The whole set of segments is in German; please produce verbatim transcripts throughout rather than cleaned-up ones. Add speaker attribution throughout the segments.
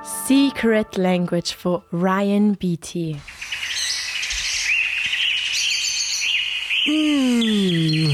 Speaker 1: Secret Language von Ryan Beatty.
Speaker 2: Mm.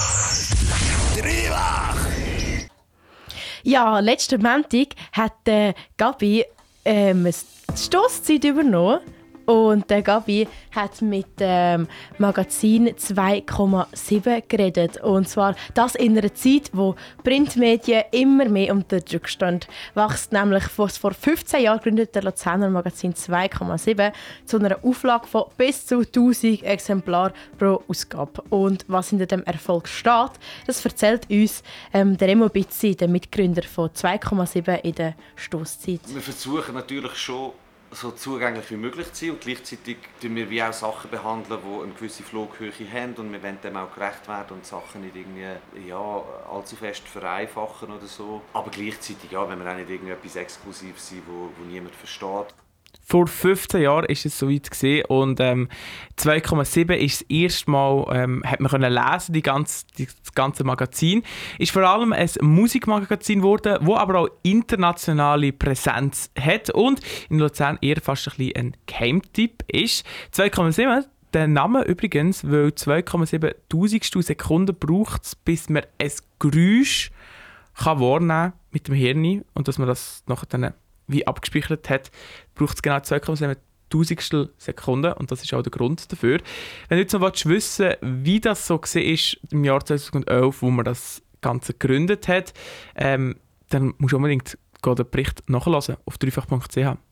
Speaker 1: Ja, letzten Montag hat äh, Gabi ähm, die Stosszeit übernommen. Und der Gabi hat mit dem ähm, Magazin zwei Komma sieben geredet. Und zwar das in einer Zeit, wo Printmedien immer mehr unter Druck stehen. Wächst nämlich vor, vor fünfzehn Jahren gründet der Luzerner Magazin zwei Komma sieben zu einer Auflage von bis zu tausend Exemplaren pro Ausgabe. Und was hinter dem Erfolg steht, das erzählt uns ähm, der Remo Bizzi, der Mitgründer von zwei Komma sieben in der Stosszeit.
Speaker 3: Wir versuchen natürlich schon, so zugänglich wie möglich zu sein und gleichzeitig behandeln wir wie auch Sachen, behandeln, die eine gewisse Flughöhe haben und wir wollen dem auch gerecht werden und Sachen nicht irgendwie, ja, allzu fest vereinfachen oder so. Aber gleichzeitig, ja, wenn wir auch nicht irgendetwas exklusiv sind, wo, wo niemand versteht.
Speaker 2: Vor fünfzehn Jahren war es soweit gewesen und ähm, zwei Komma sieben ist das erste Mal, ähm, hat man können lesen, die ganze, die, das ganze Magazin. Ist vor allem ein Musikmagazin geworden, das aber auch internationale Präsenz hat und in Luzern eher fast ein, bisschen ein Geheimtipp ist. zwei Komma sieben, der Name übrigens, weil zwei Komma sieben Tausendstel Sekunden braucht es, bis man ein Geräusch kann wahrnehmen mit dem Hirn und dass man das nachher dann wie abgespeichert hat, braucht es genau zwei Komma sieben Tausendstel Sekunden und das ist auch der Grund dafür. Wenn du jetzt noch wissen willst, wie das so war im Jahr zweitausendelf, wo man das Ganze gegründet hat, ähm, dann musst du unbedingt den Bericht nachhören auf dreifach punkt c h.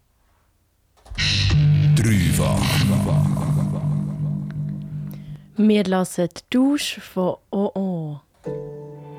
Speaker 4: Dreifach.
Speaker 1: Wir hören die Dusche von O O.